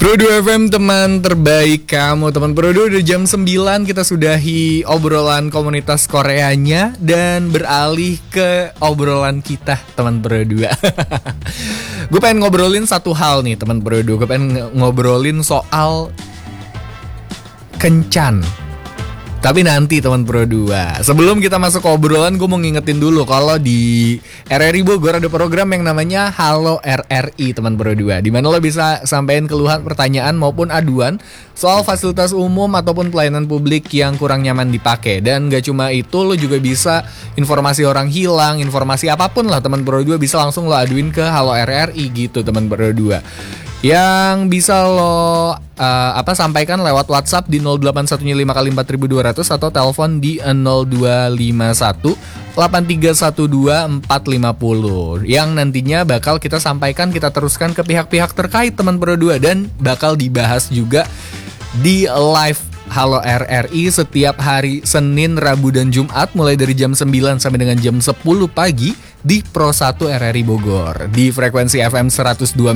Pro 2 FM, teman terbaik kamu. Teman Pro 2, udah jam 9 kita sudahi obrolan komunitas Koreanya dan beralih ke obrolan kita, teman Pro 2. Gue pengen ngobrolin satu hal nih, teman Pro 2. Gue pengen ngobrolin soal kencan. Tapi nanti, teman Pro 2. Sebelum kita masuk ke obrolan, gue mau ngingetin dulu kalau di RRI Bogor ada program yang namanya Halo RRI, teman Pro 2, di mana lo bisa sampein keluhan, pertanyaan maupun aduan soal fasilitas umum ataupun pelayanan publik yang kurang nyaman dipakai. Dan gak cuma itu, lo juga bisa informasi orang hilang, informasi apapun lah, teman Pro 2 bisa langsung lo aduin ke Halo RRI gitu, teman Pro 2. Yang bisa lo sampaikan lewat WhatsApp di 0815 kali 4200 atau telepon di 0251 8312 450 yang nantinya bakal kita sampaikan, kita teruskan ke pihak-pihak terkait, teman Pro 2, dan bakal dibahas juga di live Halo RRI setiap hari Senin, Rabu, dan Jumat mulai dari jam 9 sampai dengan jam 10 pagi di Pro 1 RRI Bogor di frekuensi FM 102